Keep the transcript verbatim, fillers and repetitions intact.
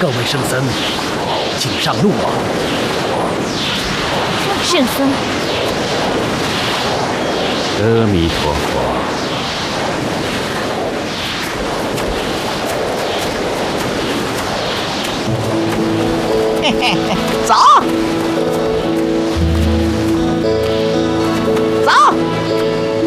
各位圣僧，请上路吧。 圣僧， 阿弥陀佛。 嘿嘿嘿，走。